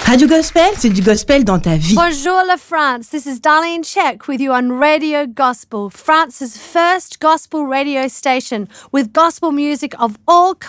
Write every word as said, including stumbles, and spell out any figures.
Radio Gospel, c'est du gospel dans ta vie. Bonjour la France, this is Darlene Check with you on Radio Gospel, France's first gospel radio station with gospel music of all